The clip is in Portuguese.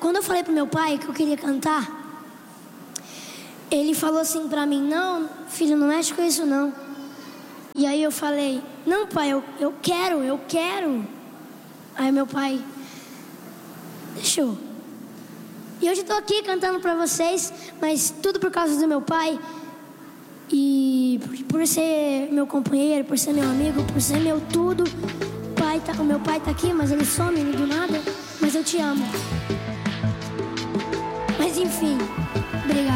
Quando eu falei pro meu pai que eu queria cantar, ele falou assim pra mim: não, filho, não mexe com isso não. E aí eu falei: não, pai, eu quero. Aí meu pai deixou. E hoje eu tô aqui cantando pra vocês, mas tudo por causa do meu pai. E por ser meu companheiro, por ser meu amigo, por ser meu tudo. O meu pai tá aqui, mas ele some do nada. Mas eu te amo. Mas enfim, obrigado.